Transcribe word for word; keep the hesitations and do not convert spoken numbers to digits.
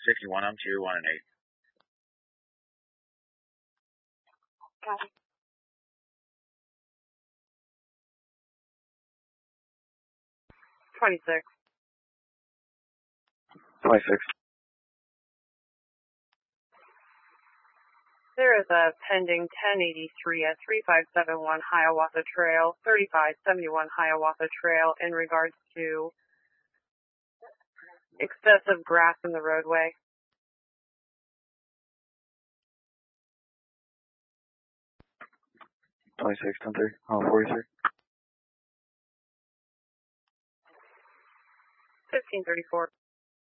sixty-one, I'm tier one and eight. Got it. twenty-six. twenty-six. There is a pending ten eighty-three at thirty-five seventy-one Hiawatha Trail, thirty-five seventy-one Hiawatha Trail in regards to excessive grass in the roadway. twenty-six, ten three, oh, forty-three. fifteen thirty-four.